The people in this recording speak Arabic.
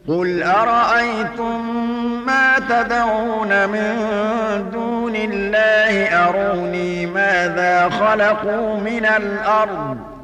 قُلْ أَرَأَيْتُم مَّا تَدْعُونَ مِن دُونِ اللَّهِ أَرُونِي مَاذَا خَلَقُوا مِنَ الْأَرْضِ